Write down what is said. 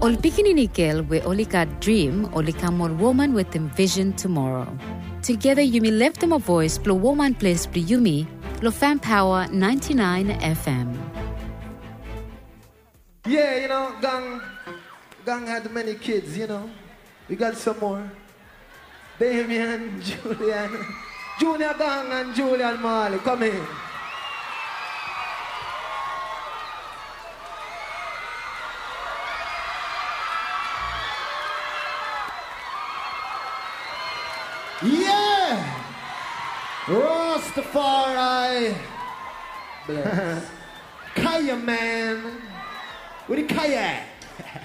Ol pikinini girl we only got dream, only come on woman with them vision tomorrow. Together Yumi left them a voice, blow woman place blow Yumi, blow fan power 99 FM. Yeah, you know, Gang had many kids, you know. We got some more. Damien, Julian, Junior Gang and Julian Marley, come in. Yeah! Rastafari! Bless. Kaya, man! Where the Kaya at?